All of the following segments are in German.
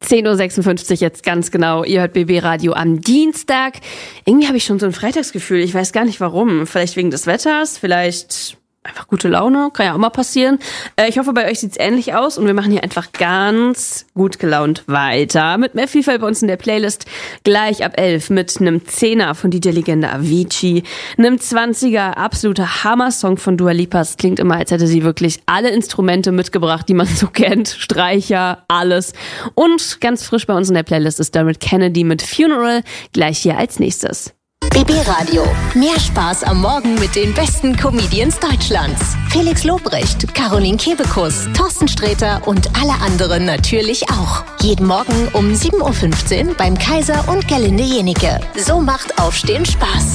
10.56 Uhr jetzt ganz genau. Ihr hört BB Radio am Dienstag. Irgendwie habe ich schon so ein Freitagsgefühl. Ich weiß gar nicht warum. Vielleicht wegen des Wetters, vielleicht einfach gute Laune. Kann ja auch mal passieren. Ich hoffe, bei euch sieht's ähnlich aus und wir machen hier einfach ganz gut gelaunt weiter. Mit mehr Vielfalt bei uns in der Playlist. Gleich ab 11 mit einem 10er von DJ-Legende Avicii, einem 20er absoluter Hammer-Song von Dua Lipa. Es klingt immer, als hätte sie wirklich alle Instrumente mitgebracht, die man so kennt. Streicher, alles. Und ganz frisch bei uns in der Playlist ist Dermot Kennedy mit Funeral. Gleich hier als nächstes. BB Radio. Mehr Spaß am Morgen mit den besten Comedians Deutschlands. Felix Lobrecht, Caroline Kebekus, Thorsten Sträter und alle anderen natürlich auch. Jeden Morgen um 7.15 Uhr beim Kaiser und Gerlinde Jenike. So macht Aufstehen Spaß.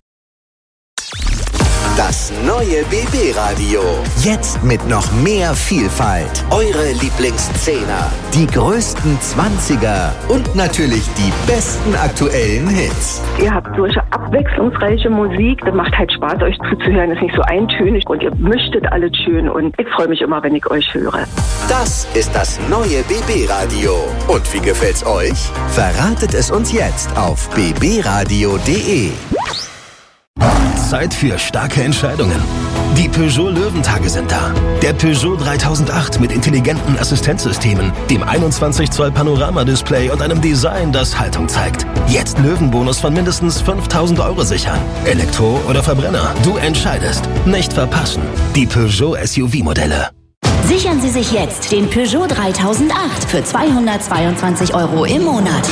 Das neue BB Radio. Jetzt mit noch mehr Vielfalt. Eure Lieblingszehner, die größten 20er und natürlich die besten aktuellen Hits. Ihr habt solche abwechslungsreiche Musik. Das macht halt Spaß, euch zuzuhören. Das ist nicht so eintönig und ihr mischtet alles schön. Und ich freue mich immer, wenn ich euch höre. Das ist das neue BB Radio. Und wie gefällt's euch? Verratet es uns jetzt auf bbradio.de. Zeit für starke Entscheidungen. Die Peugeot Löwentage sind da. Der Peugeot 3008 mit intelligenten Assistenzsystemen, dem 21 Zoll Panoramadisplay und einem Design, das Haltung zeigt. Jetzt Löwenbonus von mindestens 5.000 € sichern. Elektro oder Verbrenner, du entscheidest. Nicht verpassen. Die Peugeot SUV-Modelle. Sichern Sie sich jetzt den Peugeot 3008 für 222 € im Monat.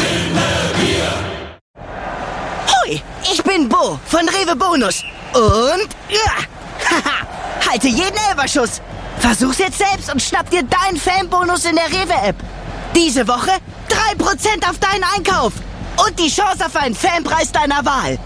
Hoi, ich bin Bo von Rewe Bonus. Und haha, halte jeden Elferschuss. Versuch's jetzt selbst und schnapp dir deinen Fanbonus in der Rewe-App. Diese Woche 3% auf deinen Einkauf. Und die Chance auf einen Fanpreis deiner Wahl.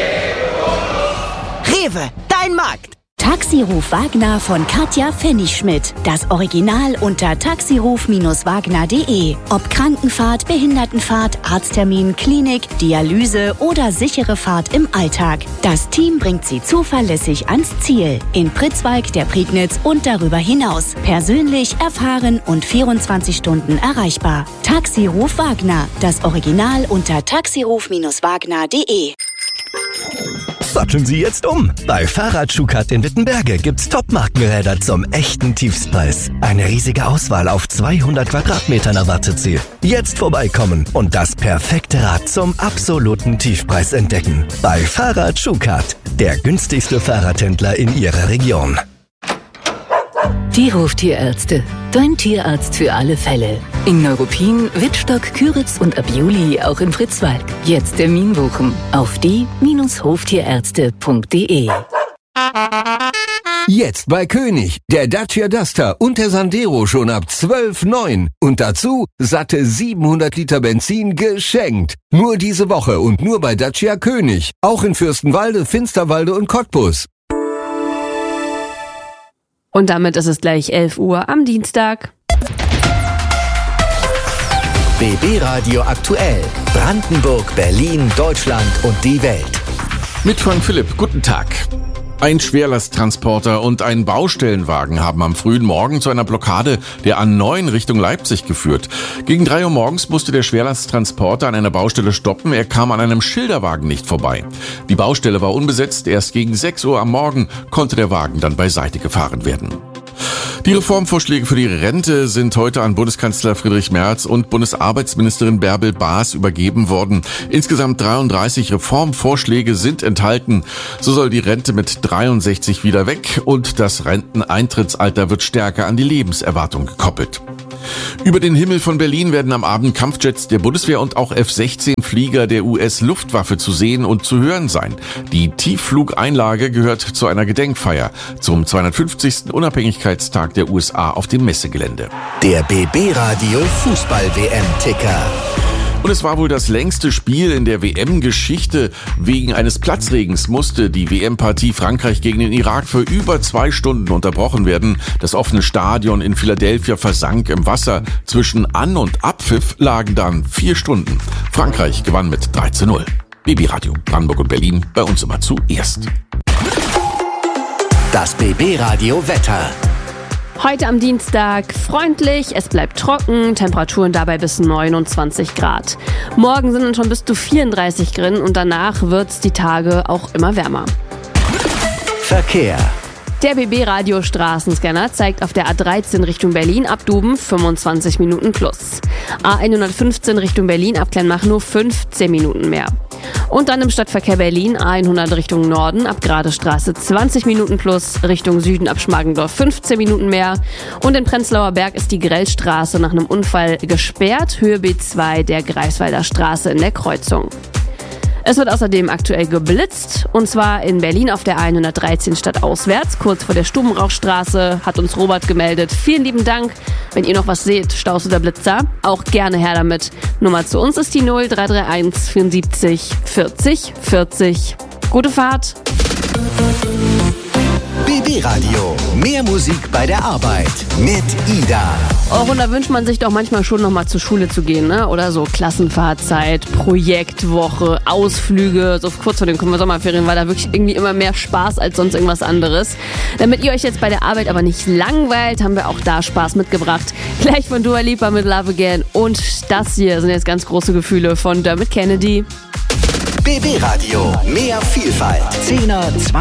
Rewe, dein Markt. Taxiruf Wagner von Katja Pfennigschmidt. Das Original unter taxiruf-wagner.de. Ob Krankenfahrt, Behindertenfahrt, Arzttermin, Klinik, Dialyse oder sichere Fahrt im Alltag. Das Team bringt Sie zuverlässig ans Ziel. In Pritzwalk, der Prignitz und darüber hinaus. Persönlich, erfahren und 24 Stunden erreichbar. Taxiruf Wagner. Das Original unter taxiruf-wagner.de. Satteln Sie jetzt um. Bei Fahrrad-Schukat in Wittenberge gibt's Top-Markenräder zum echten Tiefstpreis. Eine riesige Auswahl auf 200 Quadratmetern erwartet Sie. Jetzt vorbeikommen und das perfekte Rad zum absoluten Tiefpreis entdecken. Bei Fahrrad-Schukat, der günstigste Fahrradhändler in Ihrer Region. Die Hoftierärzte. Dein Tierarzt für alle Fälle. In Neuruppin, Wittstock, Küritz und ab Juli auch in Pritzwalk. Jetzt Termin buchen auf die-hoftierärzte.de. Jetzt bei König, der Dacia Duster und der Sandero schon ab 12,9. Und dazu satte 700 Liter Benzin geschenkt. Nur diese Woche und nur bei Dacia König. Auch in Fürstenwalde, Finsterwalde und Cottbus. Und damit ist es gleich 11 Uhr am Dienstag. BB Radio aktuell. Brandenburg, Berlin, Deutschland und die Welt. Mit Frank Philipp, guten Tag. Ein Schwerlasttransporter und ein Baustellenwagen haben am frühen Morgen zu einer Blockade der A9 Richtung Leipzig geführt. Gegen 3 Uhr morgens musste der Schwerlasttransporter an einer Baustelle stoppen. Er kam an einem Schilderwagen nicht vorbei. Die Baustelle war unbesetzt. Erst gegen 6 Uhr am Morgen konnte der Wagen dann beiseite gefahren werden. Die Reformvorschläge für die Rente sind heute an Bundeskanzler Friedrich Merz und Bundesarbeitsministerin Bärbel Baas übergeben worden. Insgesamt 33 Reformvorschläge sind enthalten. So soll die Rente mit 63 wieder weg und das Renteneintrittsalter wird stärker an die Lebenserwartung gekoppelt. Über den Himmel von Berlin werden am Abend Kampfjets der Bundeswehr und auch F-16-Flieger der US-Luftwaffe zu sehen und zu hören sein. Die Tiefflugeinlage gehört zu einer Gedenkfeier zum 250. Unabhängigkeitstag der USA auf dem Messegelände. Der BB Radio Fußball-WM-Ticker. Und es war wohl das längste Spiel in der WM-Geschichte. Wegen eines Platzregens musste die WM-Partie Frankreich gegen den Irak für über 2 Stunden unterbrochen werden. Das offene Stadion in Philadelphia versank im Wasser. Zwischen An- und Abpfiff lagen dann 4 Stunden. Frankreich gewann mit 3:0. BB Radio Brandenburg und Berlin, bei uns immer zuerst. Das BB Radio Wetter. Heute am Dienstag freundlich, es bleibt trocken, Temperaturen dabei bis 29 Grad. Morgen sind dann schon bis zu 34 drin und danach wird's die Tage auch immer wärmer. Verkehr. Der BB-Radio Straßenscanner zeigt auf der A13 Richtung Berlin ab Duben 25 Minuten plus. A115 Richtung Berlin ab Kleinmachnow 15 Minuten mehr. Und dann im Stadtverkehr Berlin A100 Richtung Norden ab Gradestraße 20 Minuten plus, Richtung Süden ab Schmargendorf 15 Minuten mehr. Und in Prenzlauer Berg ist die Grellstraße nach einem Unfall gesperrt, Höhe B2 der Greifswalder Straße in der Kreuzung. Es wird außerdem aktuell geblitzt, und zwar in Berlin auf der A113 stadtauswärts, kurz vor der Stubenrauchstraße, hat uns Robert gemeldet. Vielen lieben Dank. Wenn ihr noch was seht, Staus oder Blitzer, auch gerne her damit. Nummer zu uns ist die 0331 74 40 40. Gute Fahrt. BB Radio. Mehr Musik bei der Arbeit mit Ida. Oh, und da wünscht man sich doch manchmal schon noch mal zur Schule zu gehen, ne? Oder so Klassenfahrzeit, Projektwoche, Ausflüge. So kurz vor den Sommerferien war da wirklich irgendwie immer mehr Spaß als sonst irgendwas anderes. Damit ihr euch jetzt bei der Arbeit aber nicht langweilt, haben wir auch da Spaß mitgebracht. Gleich von Dua Lipa mit Love Again. Und das hier sind jetzt ganz große Gefühle von Dermot Kennedy. BB Radio. Mehr Vielfalt. 10er, 20